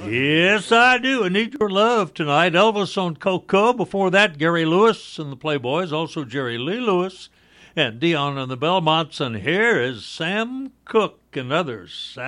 Yes, I do. I need your love tonight. Elvis on Coco. Before that, Gary Lewis and the Playboys. Also Jerry Lee Lewis and Dion and the Belmonts. And here is Sam Cooke and others.